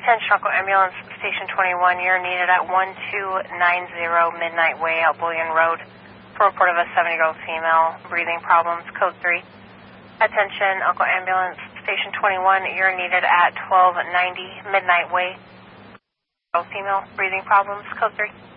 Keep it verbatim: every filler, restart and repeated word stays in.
Attention Uncle Ambulance Station twenty-one, you're needed at one two nine zero Midnight Way out Bullion Road for a report of a seventy-year-old female, breathing problems, code three. Attention Uncle Ambulance Station twenty-one, you're needed at twelve ninety Midnight Way, female, breathing problems, code three.